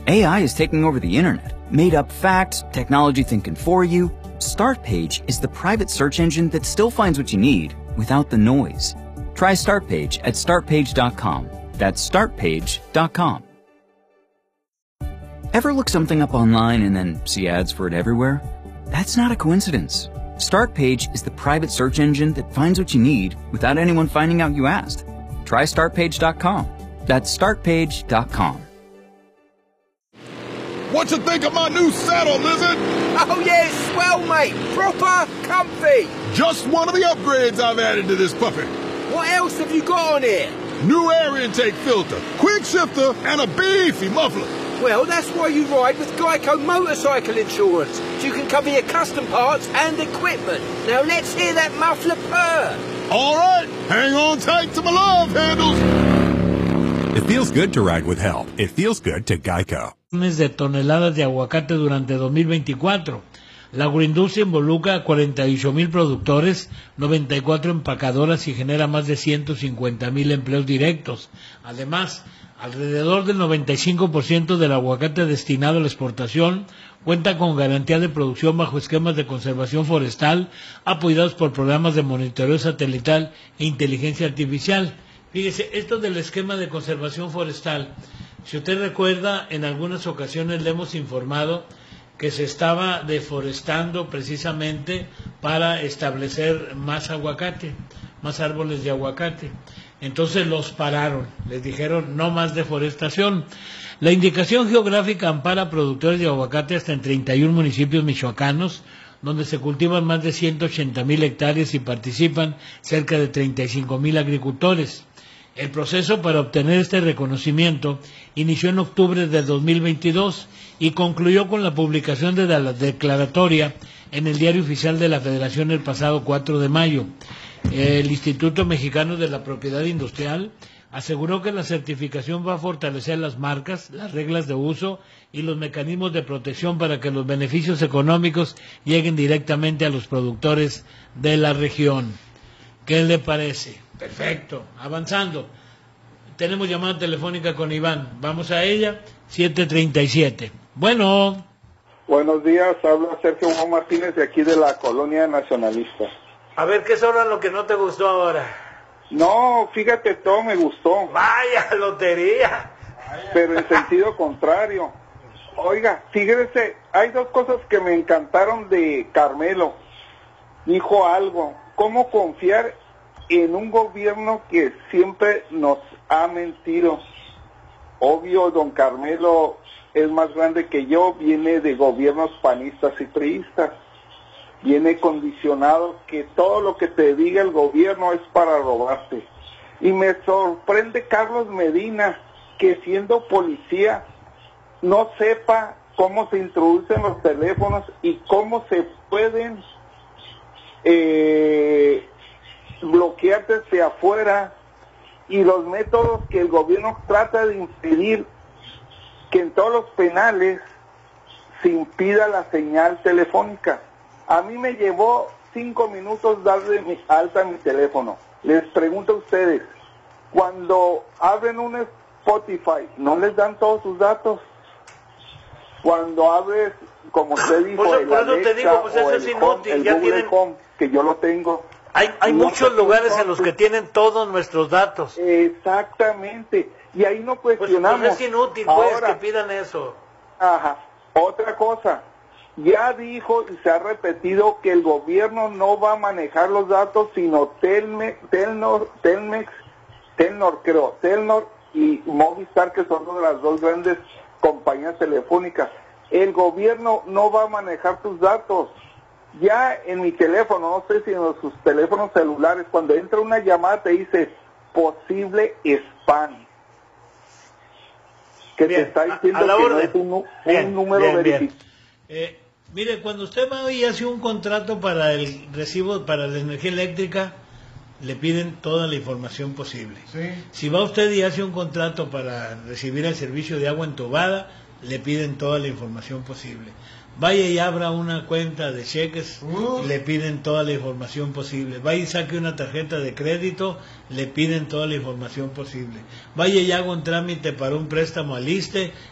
AI is taking over the internet. Made up facts, technology thinking for you. Startpage is the private search engine that still finds what you need without the noise. Try Startpage at startpage.com. That's startpage.com. Ever look something up online and then see ads for it everywhere? That's not a coincidence. Startpage is the private search engine that finds what you need without anyone finding out you asked. Try startpage.com. That's startpage.com. What you think of my new saddle, Lizard? Oh yeah, it's swell, mate. Proper comfy. Just one of the upgrades I've added to this puppy. What else have you got on here? New air intake filter, quick shifter, and a beefy muffler. Well, that's why you ride with Geico Motorcycle Insurance, so you can cover your custom parts and equipment. Now let's hear that muffler purr. All right, hang on tight to my love handles. It feels good to ride with help. It feels good to Geico. De toneladas de aguacate durante 2024. La agroindustria involucra a 48,000 productores, 94 empacadoras y genera más de 150,000 empleos directos. Además, alrededor del 95% del aguacate destinado a la exportación cuenta con garantía de producción bajo esquemas de conservación forestal apoyados por programas de monitoreo satelital e inteligencia artificial. Fíjese, esto del esquema de conservación forestal, si usted recuerda, en algunas ocasiones le hemos informado que se estaba deforestando precisamente para establecer más aguacate, más árboles de aguacate. Entonces los pararon, les dijeron no más deforestación. La indicación geográfica ampara a productores de aguacate hasta en 31 municipios michoacanos, donde se cultivan más de 180,000 hectáreas y participan cerca de 35,000 agricultores. El proceso para obtener este reconocimiento inició en octubre de 2022 y concluyó con la publicación de la declaratoria en el Diario Oficial de la Federación el pasado 4 de mayo. El Instituto Mexicano de la Propiedad Industrial aseguró que la certificación va a fortalecer las marcas, las reglas de uso y los mecanismos de protección para que los beneficios económicos lleguen directamente a los productores de la región. ¿Qué le parece? Perfecto, avanzando. Tenemos llamada telefónica con Iván. Vamos a ella, 737. Bueno. Buenos días, habla Sergio Juan Martínez de aquí de la Colonia Nacionalista. A ver, ¿qué es ahora lo que no te gustó ahora? No, fíjate, todo me gustó. Vaya, lotería. Pero en sentido contrario. Oiga, fíjese, hay dos cosas que me encantaron de Carmelo. Dijo algo, ¿cómo confiar en un gobierno que siempre nos ha mentido? Obvio, don Carmelo es más grande que yo, viene de gobiernos panistas y priistas, viene condicionado que todo lo que te diga el gobierno es para robarte. Y me sorprende Carlos Medina, que siendo policía no sepa cómo se introducen los teléfonos y cómo se pueden bloquear desde afuera, y los métodos que el gobierno trata de impedir que en todos los penales se impida la señal telefónica. A mí me llevó 5 minutos darle alta a mi teléfono. Les pregunto a ustedes, cuando abren un Spotify, ¿no les dan todos sus datos? Cuando abres, como usted dijo, Por el eso Alexa te digo, pues eso o es el inútil, Home, ya el Google tienen... Home, que yo lo tengo. Hay No muchos sé, lugares en los que tienen todos nuestros datos. Exactamente, y ahí no Pues cuestionamos. es inútil, pues, Ahora, que pidan eso. Ajá, otra cosa, ya dijo y se ha repetido que el gobierno no va a manejar los datos, sino Telmex, Telnor y Movistar, que son las dos grandes compañías telefónicas. El gobierno no va a manejar tus datos. Ya en mi teléfono, no sé si en sus teléfonos celulares, cuando entra una llamada te dice posible spam, que bien, te está diciendo a la que orden. no es un número verificado. Mire, cuando usted va y hace un contrato para el recibo, para la energía eléctrica, le piden toda la información posible. Sí. Si va usted y hace un contrato para recibir el servicio de agua entubada, le piden toda la información posible. Vaya y abra una cuenta de cheques, le piden toda la información posible. Vaya y saque una tarjeta de crédito, le piden toda la información posible. Vaya y haga un trámite para un préstamo al ISSSTE,